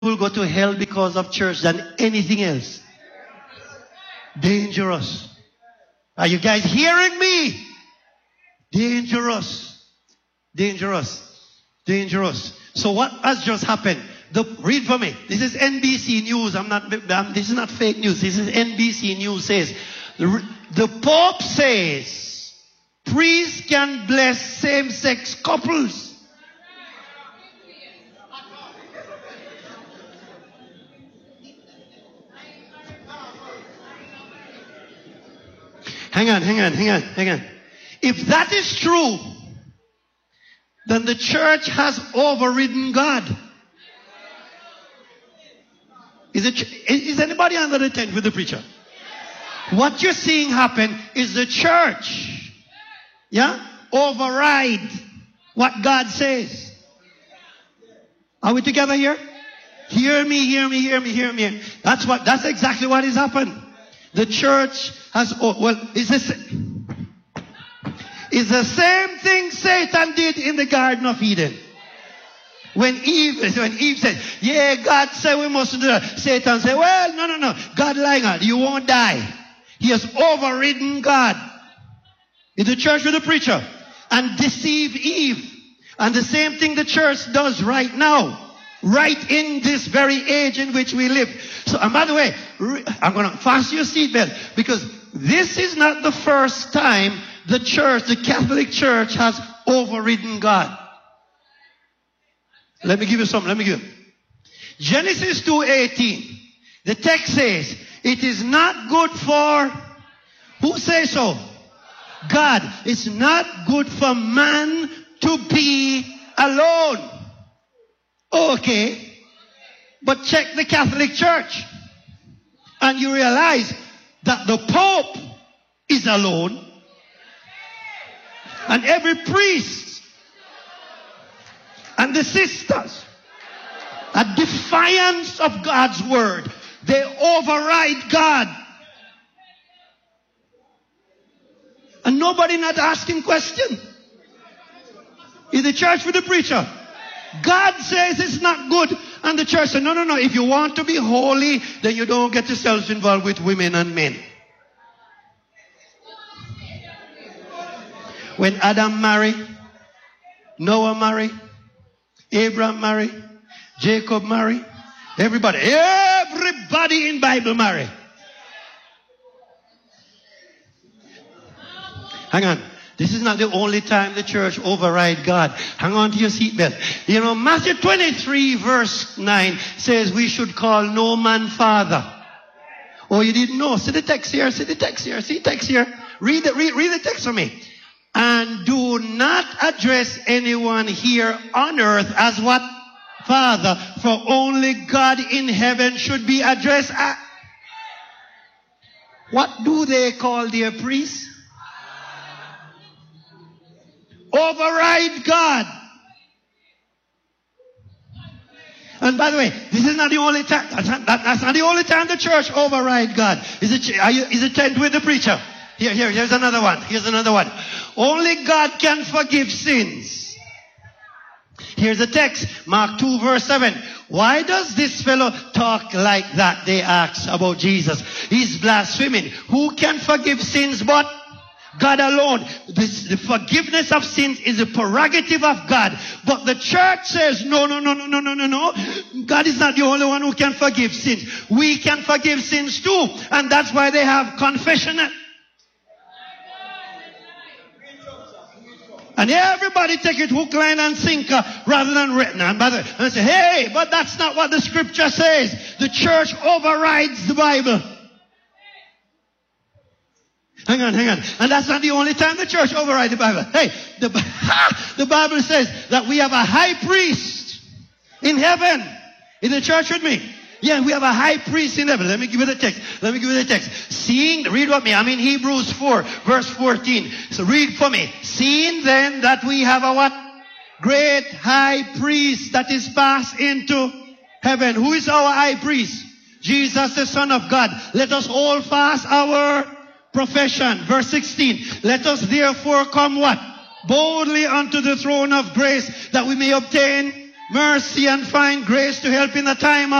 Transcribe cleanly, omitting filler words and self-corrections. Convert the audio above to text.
will go to hell because of church than anything else. Dangerous. Are you guys hearing me? Dangerous. Dangerous. Dangerous. So what has just happened? Read for me. This is NBC News. This is not fake news. This is NBC News says. The Pope says priests can bless same-sex couples. Hang on. If that is true, then the church has overridden God. Is anybody under the tent with the preacher? What you're seeing happen is the church, override what God says. Are we together here? Hear me. That's exactly what has happened. The church has, it's the same thing Satan did in the Garden of Eden. When Eve said, yeah, God said we mustn't do that. Satan said, well, no. God lying, you won't die. He has overridden God in the church with the preacher and deceived Eve. And the same thing the church does right now. Right in this very age in which we live. So, and by the way, I'm going to fasten your seatbelt because this is not the first time the Catholic Church has overridden God. Let me give you something. Genesis 2:18. The text says, it is not good for, who says so? God. It's not good for man to be alone. Okay, but check the Catholic Church and you realize that the Pope is alone and every priest and the sisters, a defiance of God's word, they override God. And nobody not asking question. In the church with the preacher, God says it's not good. And the church said, no. If you want to be holy, then you don't get yourself involved with women and men. When Adam married, Noah married, Abraham married, Jacob married, everybody in Bible married. Hang on. This is not the only time the church override God. Hang on to your seatbelt. Matthew 23 verse 9 says we should call no man father. Oh, you didn't know. See the text here. Read the text for me. And do not address anyone here on earth as what? Father. For only God in heaven should be addressed as. What do they call their priests? Override God. And by the way, this is not the only time. That's not the only time the church override God. Is it tent with the preacher? Here's another one. Only God can forgive sins. Here's a text, Mark 2 verse 7. Why does this fellow talk like that? They ask about Jesus. He's blaspheming. Who can forgive sins but God alone? The forgiveness of sins is a prerogative of God. But the church says, no. God is not the only one who can forgive sins. We can forgive sins too. And that's why they have confessional. And everybody take it hook, line, and sinker rather than written. And say, hey, but that's not what the scripture says. The church overrides the Bible. Hang on. And that's not the only time the church overrides the Bible. Hey, the Bible says that we have a high priest in heaven. In the church with me. Yeah, we have a high priest in heaven. Let me give you the text. Read with me. I'm in Hebrews 4, verse 14. So read for me. Seeing then that we have a what? Great high priest that is passed into heaven. Who is our high priest? Jesus, the Son of God. Let us hold fast our profession. Verse 16. Let us therefore come what? Boldly unto the throne of grace that we may obtain mercy and find grace to help in a time